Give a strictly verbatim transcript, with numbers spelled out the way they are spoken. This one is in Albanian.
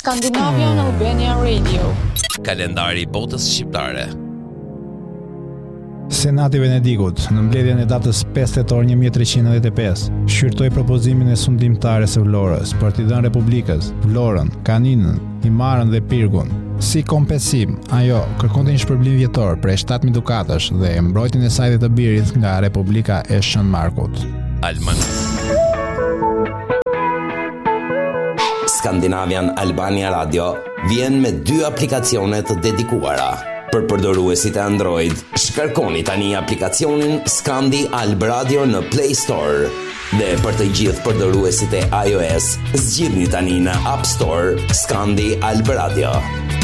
Scandinavian Albania Radio. Kalendari i botës shqiptare. Senati i Venedikut, në mbledhjen e datës pesë tetor një mijë e treqind e nëntëdhjetë e pesë, shqyrtoi propozimin e sundimtares së Vlorës për t'i dhënë Republikës Vlorën, Kaninën, Imarën dhe Pirgun. Si kompensim, ajo kërkonte një shpërblim vjetor prej shtatë mijë dukatësh dhe mbrojtjen e saj dhe të birit nga Republika e Shën Markut. Alman. Scandinavian Albania Radio vjen me dy aplikacione të dedikuara. Për përdoruesit e Android, shkarkoni tani aplikacionin Scandi Alb Radio në Play Store. Dhe për të gjithë përdoruesit e iOS, zgjidhni tani në App Store Scandi Alb Radio.